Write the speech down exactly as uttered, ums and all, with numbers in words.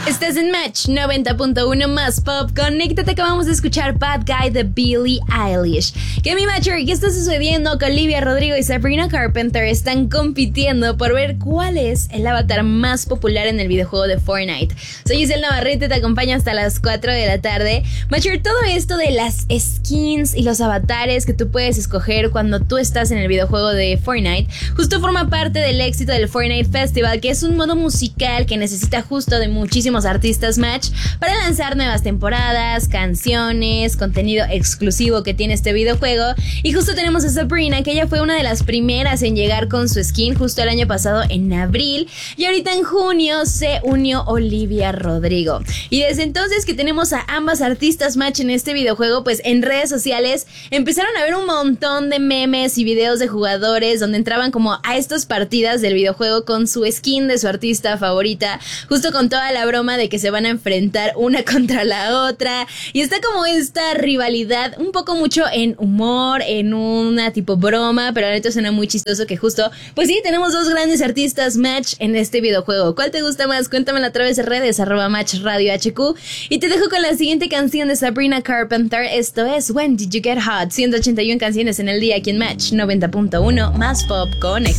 Estás en Match noventa punto uno más Pop. Conéctate que vamos a escuchar Bad Guy de Billie Eilish. ¿Qué mi Matcher? ¿Qué está sucediendo? Que Olivia Rodrigo y Sabrina Carpenter están compitiendo por ver cuál es el avatar más popular en el videojuego de Fortnite. Soy Giselle Navarrete, te acompaño hasta las cuatro de la tarde. Matcher, todo esto de las skins y los avatares que tú puedes escoger cuando tú estás en el videojuego de Fortnite, justo forma parte del éxito del Fortnite Festival, que es un modo musical que necesita justo de muchísimos artistas Match para lanzar nuevas temporadas, canciones, contenido exclusivo que tiene este videojuego. Y justo tenemos a Sabrina, que ella fue una de las primeras en llegar con su skin justo el año pasado en abril, y ahorita en junio se unió Olivia Rodrigo. Y desde entonces que tenemos a ambas artistas Match en este videojuego, pues en redes sociales empezaron a ver un montón de memes y videos de jugadores donde entraban como a estas partidas del videojuego con su skin de su artista favorita, justo con toda la broma de que se van a enfrentar una contra la otra, y está como esta rivalidad un poco mucho en humor, en una tipo broma, pero la neta suena muy chistoso que justo, pues sí, tenemos dos grandes artistas Match en este videojuego. ¿Cuál te gusta más? Cuéntamelo a través de redes, arroba Match Radio H Q, y te dejo con la siguiente canción de Sabrina Carpenter. Esto es When Did You Get Hot, ciento ochenta y uno canciones en el día aquí en Match noventa punto uno más Pop. Conecta.